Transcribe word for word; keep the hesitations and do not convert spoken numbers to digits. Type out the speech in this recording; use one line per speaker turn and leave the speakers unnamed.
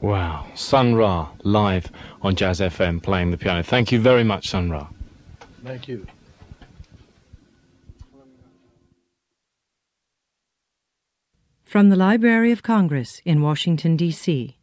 Wow. Sun Ra, live on Jazz F M, playing the piano. Thank you very much, Sun Ra.
Thank you.
From the Library of Congress in Washington, D C